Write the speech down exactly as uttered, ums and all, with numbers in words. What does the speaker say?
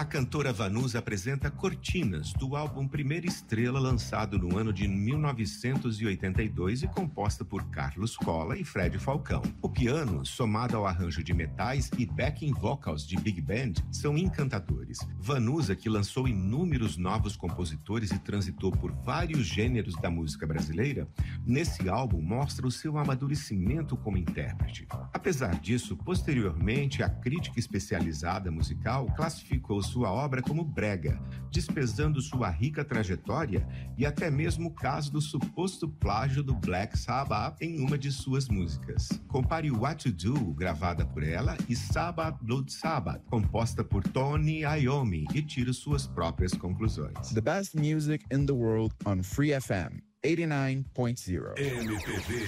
cantora Vanusa apresenta Cortinas, do álbum Primeira Estrela, lançado no ano de mil novecentos e oitenta e dois e composta por Carlos Colla e Fred Falcão. O piano, somado ao arranjo de metais e backing vocals de big band, são encantadores. Vanusa, que lançou inúmeros novos compositores e transitou por vários gêneros da música brasileira, nesse álbum mostra o seu amadurecimento como intérprete. Apesar disso, posteriormente, a crítica especializada musical classificou sua obra como brega, desprezando sua rica trajetória e até mesmo o caso do suposto plágio do Black Sabbath em uma de suas músicas. Compare What to Do, gravada por ela, e Sabbath Blood Sabbath, composta por Tony Iommi, e tire suas próprias conclusões. The best music in the world on Free F M eighty-nine point zero. M P B